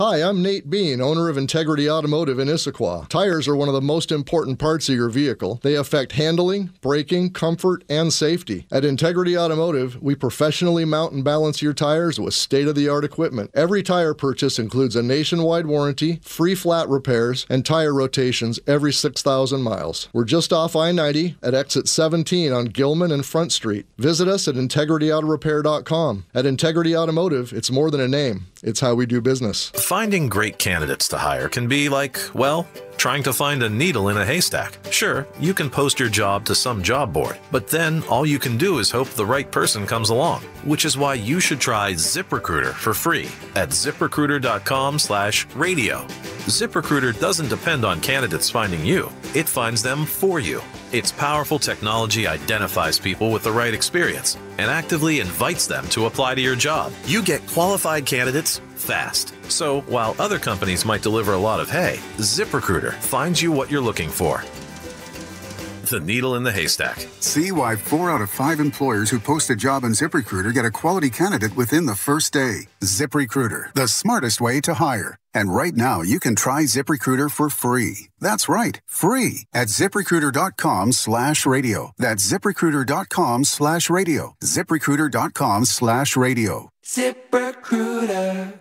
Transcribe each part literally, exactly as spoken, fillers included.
Hi, I'm Nate Bean, owner of Integrity Automotive in Issaquah. Tires are one of the most important parts of your vehicle. They affect handling, braking, comfort, and safety. At Integrity Automotive, we professionally mount and balance your tires with state-of-the-art equipment. Every tire purchase includes a nationwide warranty, free flat repairs, and tire rotations every six thousand miles. We're just off I ninety at exit seventeen on Gilman and Front Street. Visit us at integrity auto repair dot com. At Integrity Automotive, it's more than a name. It's how we do business. Finding great candidates to hire can be like, well, trying to find a needle in a haystack. Sure, you can post your job to some job board, but then all you can do is hope the right person comes along, which is why you should try ZipRecruiter for free at zip recruiter dot com slash radio. ZipRecruiter doesn't depend on candidates finding you. It finds them for you. Its powerful technology identifies people with the right experience and actively invites them to apply to your job. You get qualified candidates fast. So while other companies might deliver a lot of hay, ZipRecruiter finds you what you're looking for. The needle in the haystack. See why four out of five employers who post a job on ZipRecruiter get a quality candidate within the first day. ZipRecruiter, the smartest way to hire. And right now, you can try ZipRecruiter for free. That's right, free at zip recruiter dot com slash radio. That's zip recruiter dot com slash radio. zip recruiter dot com slash radio. ZipRecruiter.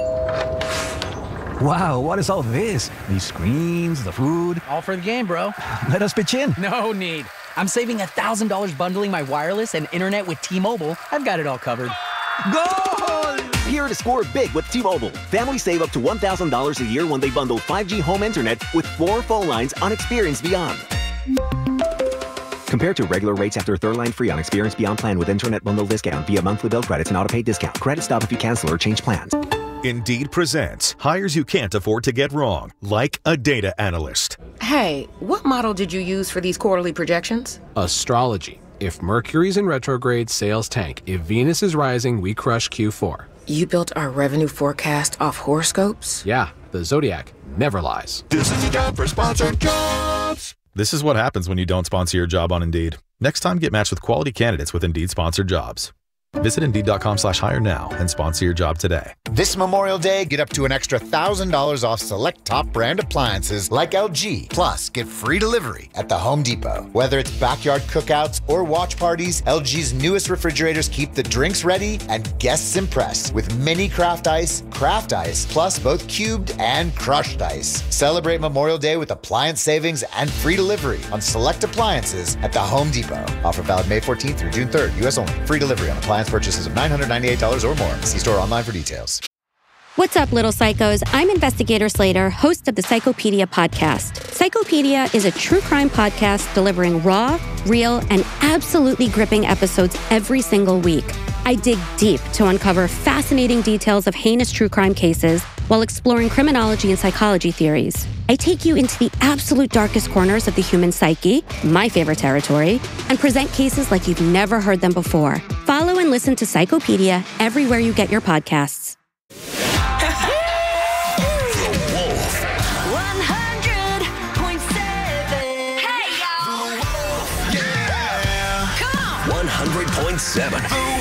Wow, what is all this? These screens, the food. All for the game, bro. Let us pitch in. No need. I'm saving one thousand dollars bundling my wireless and internet with T-Mobile. I've got it all covered. Goal! Here to score big with T-Mobile. Families save up to one thousand dollars a year when they bundle five G home internet with four phone lines on Experience Beyond. Compared to regular rates after third line free on Experience Beyond plan with internet bundle discount via monthly bill credits and auto-pay discount. Credit stop if you cancel or change plans. Indeed presents hires you can't afford to get wrong, like a data analyst. Hey, what model did you use for these quarterly projections? Astrology. If Mercury's in retrograde, sales tank. If Venus is rising, we crush Q four. You built our revenue forecast off horoscopes? Yeah, the Zodiac never lies. This is a job for sponsored jobs. This is what happens when you don't sponsor your job on Indeed. Next time, get matched with quality candidates with Indeed sponsored jobs. Visit Indeed dot com slash hire now and sponsor your job today. This Memorial Day, get up to an extra one thousand dollars off select top brand appliances like L G. Plus, get free delivery at the Home Depot. Whether it's backyard cookouts or watch parties, L G's newest refrigerators keep the drinks ready and guests impressed with mini craft ice, craft ice, plus both cubed and crushed ice. Celebrate Memorial Day with appliance savings and free delivery on select appliances at the Home Depot. Offer valid May fourteenth through June third, U S only. Free delivery on appliance purchases of nine hundred ninety-eight dollars or more. See store online for details. What's up, little psychos? I'm Investigator Slater, host of the Psychopedia podcast. Psychopedia is a true crime podcast delivering raw, real, and absolutely gripping episodes every single week. I dig deep to uncover fascinating details of heinous true crime cases while exploring criminology and psychology theories. I take you into the absolute darkest corners of the human psyche, my favorite territory, and present cases like you've never heard them before. Follow and listen to Psychopedia everywhere you get your podcasts. one hundred point seven. Hey, y'all. one hundred point seven.